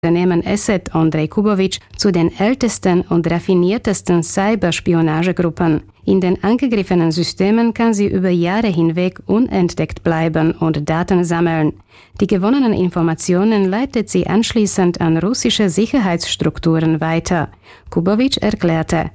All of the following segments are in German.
Unternehmen Asset Andrej Kubovic zu den ältesten und raffiniertesten Cyberspionagegruppen. In den angegriffenen Systemen kann sie über Jahre hinweg unentdeckt bleiben und Daten sammeln. Die gewonnenen Informationen leitet sie anschließend an russische Sicherheitsstrukturen weiter. Kubovic erklärte: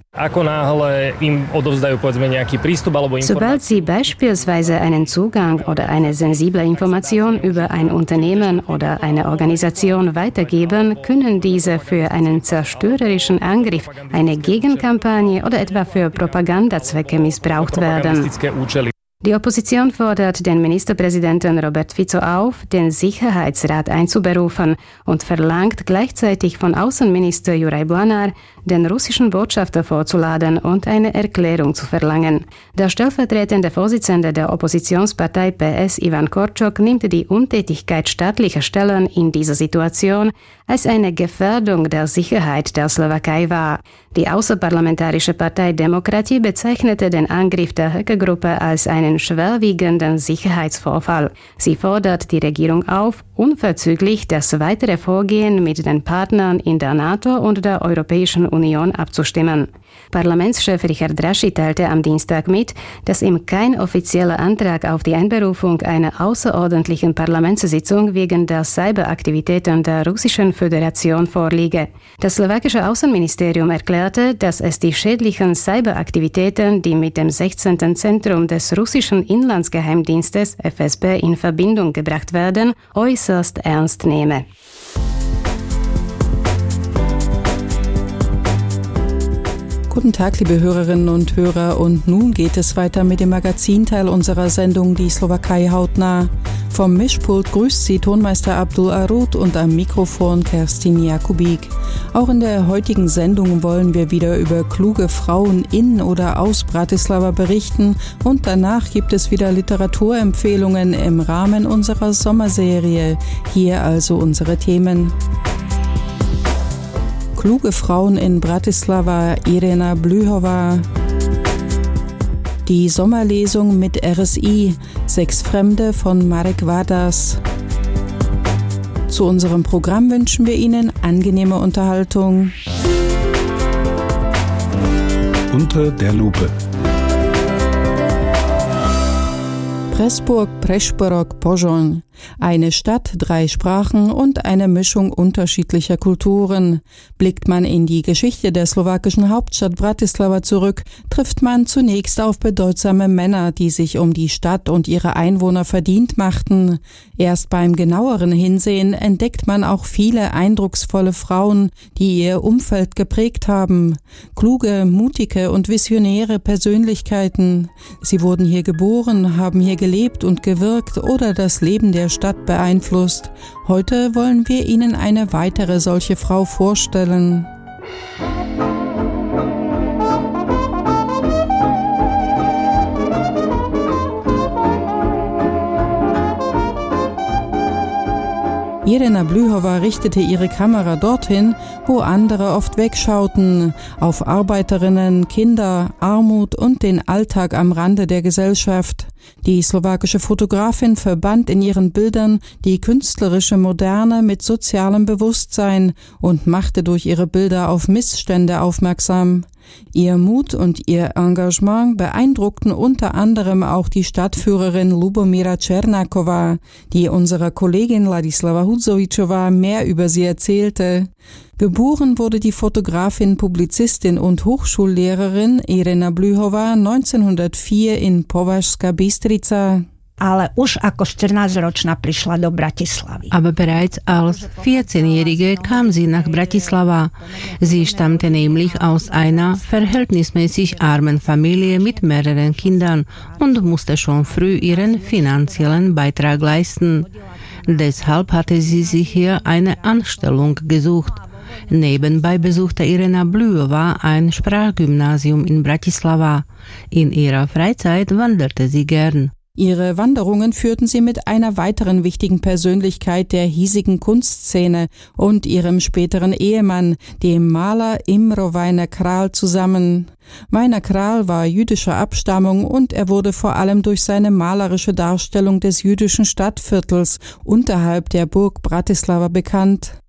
Sobald sie beispielsweise einen Zugang oder eine sensible Information über ein Unternehmen oder eine Organisation weitergeben, können diese für einen zerstörerischen Angriff, eine Gegenkampagne oder etwa für Propagandazwecke missbraucht werden. Die Opposition fordert den Ministerpräsidenten Robert Fico auf, den Sicherheitsrat einzuberufen und verlangt gleichzeitig von Außenminister Juraj Błanar, den russischen Botschafter vorzuladen und eine Erklärung zu verlangen. Der stellvertretende Vorsitzende der Oppositionspartei PS, Ivan Korczok, nimmt die Untätigkeit staatlicher Stellen in dieser Situation als eine Gefährdung der Sicherheit der Slowakei wahr. Die außerparlamentarische Partei Demokratie bezeichnete den Angriff der Hackergruppe als einen schwerwiegenden Sicherheitsvorfall. Sie fordert die Regierung auf, unverzüglich das weitere Vorgehen mit den Partnern in der NATO und der Europäischen Union abzustimmen. Parlamentschef Richard Raschi teilte am Dienstag mit, dass ihm kein offizieller Antrag auf die Einberufung einer außerordentlichen Parlamentssitzung wegen der Cyberaktivitäten der Russischen Föderation vorliege. Das slowakische Außenministerium erklärte, dass es die schädlichen Cyberaktivitäten, die mit dem 16. Zentrum des russischen Inlandsgeheimdienstes FSB in Verbindung gebracht werden, äußerst ernst nehme. Guten Tag, liebe Hörerinnen und Hörer, und nun geht es weiter mit dem Magazinteil unserer Sendung Die Slowakei hautnah. Vom Mischpult grüßt Sie Tonmeister Abdul Arut und am Mikrofon Kerstin Jakubik. Auch in der heutigen Sendung wollen wir wieder über kluge Frauen in oder aus Bratislava berichten und danach gibt es wieder Literaturempfehlungen im Rahmen unserer Sommerserie. Hier also unsere Themen. Kluge Frauen in Bratislava, Irena Blühova. Die Sommerlesung mit RSI, 6 Fremde von Marek Vadas. Zu unserem Programm wünschen wir Ihnen angenehme Unterhaltung. Unter der Lupe. Pressburg, Prešporok, Pozsony. Eine Stadt, 3 Sprachen und eine Mischung unterschiedlicher Kulturen. Blickt man in die Geschichte der slowakischen Hauptstadt Bratislava zurück, trifft man zunächst auf bedeutsame Männer, die sich um die Stadt und ihre Einwohner verdient machten. Erst beim genaueren Hinsehen entdeckt man auch viele eindrucksvolle Frauen, die ihr Umfeld geprägt haben. Kluge, mutige und visionäre Persönlichkeiten. Sie wurden hier geboren, haben hier gelebt und gewirkt oder das Leben der Stadt beeinflusst. Heute wollen wir Ihnen eine weitere solche Frau vorstellen. Irena Blühova richtete ihre Kamera dorthin, wo andere oft wegschauten, auf Arbeiterinnen, Kinder, Armut und den Alltag am Rande der Gesellschaft. Die slowakische Fotografin verband in ihren Bildern die künstlerische Moderne mit sozialem Bewusstsein und machte durch ihre Bilder auf Missstände aufmerksam. Ihr Mut und ihr Engagement beeindruckten unter anderem auch die Stadtführerin Lubomira Černáková, die unserer Kollegin Ladislava Hudzovičová mehr über sie erzählte. Geboren wurde die Fotografin, Publizistin und Hochschullehrerin Irena Blühova 1904 in Považská Bystrica. Ale už ako 14-ročná prišla do Bratislavy. Aber bereits als 14-Jährige kam sie nach Bratislava. Sie stammte nämlich aus einer verhältnismäßig armen Familie mit mehreren Kindern und musste schon früh ihren finanziellen Beitrag leisten. Deshalb hatte sie sich hier eine Anstellung gesucht. Nebenbei besuchte Irena Blühova ein Sprachgymnasium in Bratislava. In ihrer Freizeit wanderte sie gern. Ihre Wanderungen führten sie mit einer weiteren wichtigen Persönlichkeit der hiesigen Kunstszene und ihrem späteren Ehemann, dem Maler Imre Vajna Král, zusammen. Vajna Král war jüdischer Abstammung und er wurde vor allem durch seine malerische Darstellung des jüdischen Stadtviertels unterhalb der Burg Bratislava bekannt.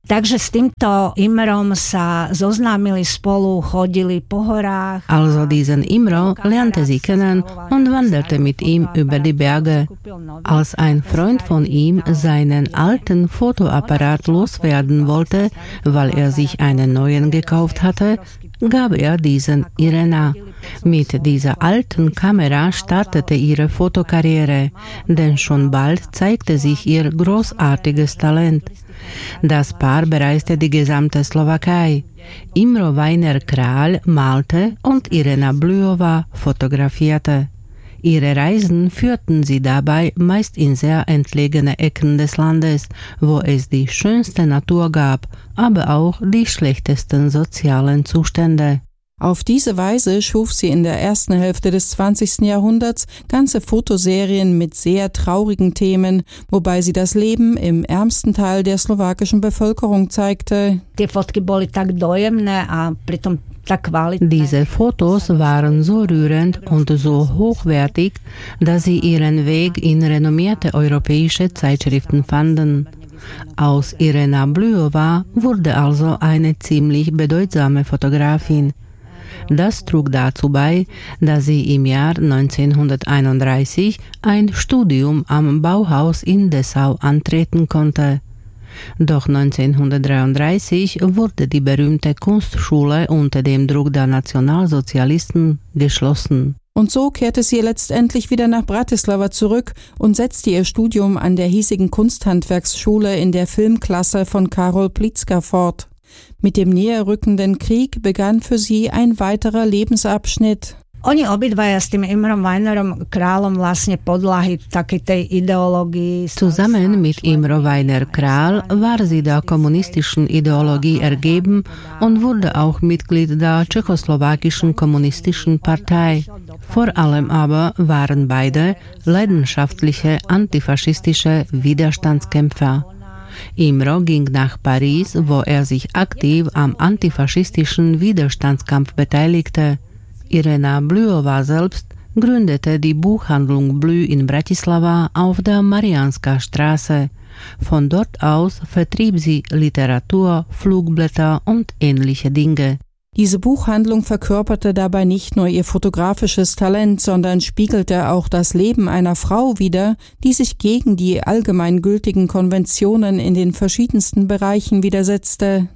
Takže s týmto Imrom sa zoznámili spolu, chodili po horách. Also diesen Imro lernte sie kennen und wanderte mit ihm über die Berge. Als ein Freund von ihm seinen alten Fotoapparat loswerden wollte, weil er sich einen neuen gekauft hatte, gab er diesen Irena. Mit dieser alten Kamera startete ihre Fotokarriere, denn schon bald zeigte sich ihr großartiges Talent. Das Paar bereiste die gesamte Slowakei. Imro Weiner-Král malte und Irena Blühová fotografierte. Ihre Reisen führten sie dabei meist in sehr entlegene Ecken des Landes, wo es die schönste Natur gab, aber auch die schlechtesten sozialen Zustände. Auf diese Weise schuf sie in der ersten Hälfte des 20. Jahrhunderts ganze Fotoserien mit sehr traurigen Themen, wobei sie das Leben im ärmsten Teil der slowakischen Bevölkerung zeigte. Diese Fotos waren so rührend und so hochwertig, dass sie ihren Weg in renommierte europäische Zeitschriften fanden. Aus Irena Blühová wurde also eine ziemlich bedeutsame Fotografin. Das trug dazu bei, dass sie im Jahr 1931 ein Studium am Bauhaus in Dessau antreten konnte. Doch 1933 wurde die berühmte Kunstschule unter dem Druck der Nationalsozialisten geschlossen. Und so kehrte sie letztendlich wieder nach Bratislava zurück und setzte ihr Studium an der hiesigen Kunsthandwerksschule in der Filmklasse von Karol Plitzka fort. Mit dem näherrückenden Krieg begann für sie ein weiterer Lebensabschnitt. Oni obidvaja s tým Imrom Weinerom Králom vlastne podlahy takej tej ideológii. Zusammen mit Imro Weiner-Král war sie der kommunistischen Ideologie ergeben und wurde auch Mitglied der tschechoslowakischen kommunistischen Partei. Vor allem aber waren beide leidenschaftliche antifaschistische Widerstandskämpfer. Imro ging nach Paris, wo er sich aktiv am antifaschistischen Widerstandskampf beteiligte. Irena Blühová selbst gründete die Buchhandlung Blü in Bratislava auf der Mariánska Straße. Von dort aus vertrieb sie Literatur, Flugblätter und ähnliche Dinge. Diese Buchhandlung verkörperte dabei nicht nur ihr fotografisches Talent, sondern spiegelte auch das Leben einer Frau wider, die sich gegen die allgemeingültigen Konventionen in den verschiedensten Bereichen widersetzte.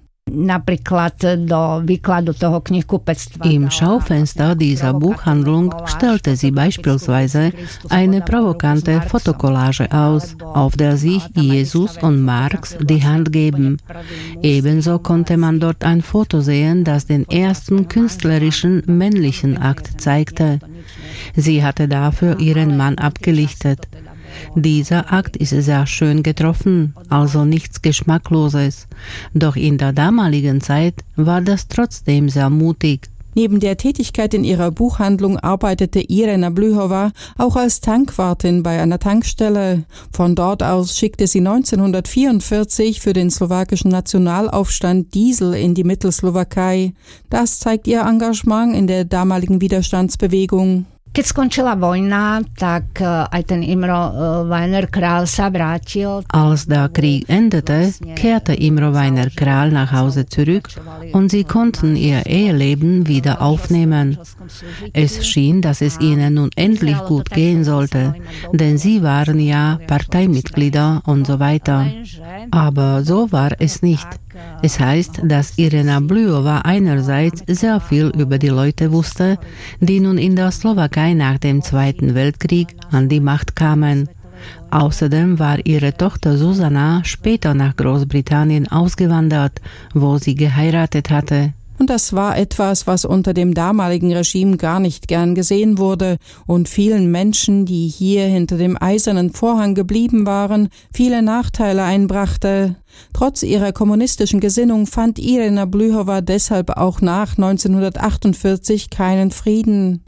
Im Schaufenster dieser Buchhandlung stellte sie beispielsweise eine provokante Fotokollage aus, auf der sich Jesus und Marx die Hand geben. Ebenso konnte man dort ein Foto sehen, das den ersten künstlerischen männlichen Akt zeigte. Sie hatte dafür ihren Mann abgelichtet. Dieser Akt ist sehr schön getroffen, also nichts Geschmackloses. Doch in der damaligen Zeit war das trotzdem sehr mutig. Neben der Tätigkeit in ihrer Buchhandlung arbeitete Irena Blühová auch als Tankwartin bei einer Tankstelle. Von dort aus schickte sie 1944 für den slowakischen Nationalaufstand Diesel in die Mittelslowakei. Das zeigt ihr Engagement in der damaligen Widerstandsbewegung. Keď skončila vojna, tak aj ten Imro Weiner-Král sa vrátil. Als der Krieg endete, kehrte Imro Weiner-Král nach Hause zurück und sie konnten ihr Eheleben wieder aufnehmen. Es schien, dass es ihnen nun endlich gut gehen sollte, denn sie waren ja Parteimitglieder und so weiter. Aber so war es nicht. Es heißt, dass Irena Blühová einerseits sehr viel über die Leute wusste, die nun in der Slowakei nach dem Zweiten Weltkrieg an die Macht kamen. Außerdem war ihre Tochter Susanna später nach Großbritannien ausgewandert, wo sie geheiratet hatte. Und das war etwas, was unter dem damaligen Regime gar nicht gern gesehen wurde und vielen Menschen, die hier hinter dem eisernen Vorhang geblieben waren, viele Nachteile einbrachte. Trotz ihrer kommunistischen Gesinnung fand Irena Blühová deshalb auch nach 1948 keinen Frieden.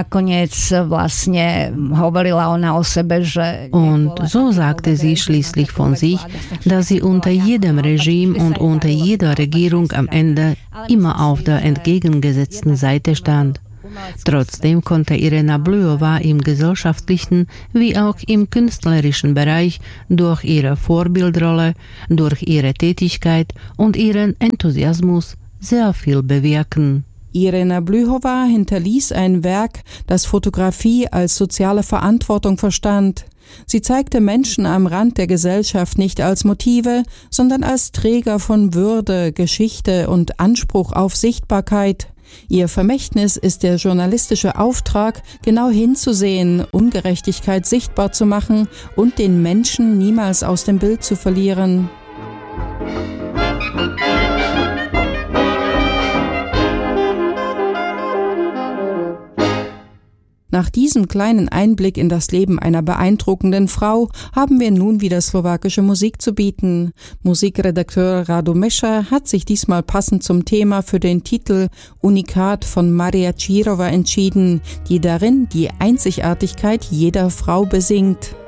Und so sagte sie schließlich von sich, dass sie unter jedem Regime und unter jeder Regierung am Ende immer auf der entgegengesetzten Seite stand. Trotzdem konnte Irena Blujová im gesellschaftlichen wie auch im künstlerischen Bereich durch ihre Vorbildrolle, durch ihre Tätigkeit und ihren Enthusiasmus sehr viel bewirken. Irena Blujová hinterließ ein Werk, das Fotografie als soziale Verantwortung verstand. Sie zeigte Menschen am Rand der Gesellschaft nicht als Motive, sondern als Träger von Würde, Geschichte und Anspruch auf Sichtbarkeit. Ihr Vermächtnis ist der journalistische Auftrag, genau hinzusehen, Ungerechtigkeit sichtbar zu machen und den Menschen niemals aus dem Bild zu verlieren. Nach diesem kleinen Einblick in das Leben einer beeindruckenden Frau haben wir nun wieder slowakische Musik zu bieten. Musikredakteur Rado Mescher hat sich diesmal passend zum Thema für den Titel Unikat von Maria Čírová entschieden, die darin die Einzigartigkeit jeder Frau besingt.